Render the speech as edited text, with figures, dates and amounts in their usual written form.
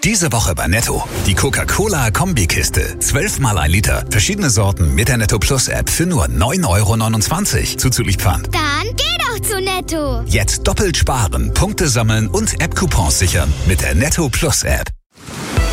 Diese Woche bei Netto. Die Coca-Cola-Kombikiste. 12 mal 1 Liter. Verschiedene Sorten mit der Netto Plus App für nur 9,29 € zuzüglich Pfand. Dann geh doch zu Netto. Jetzt doppelt sparen, Punkte sammeln und App-Coupons sichern mit der Netto Plus App.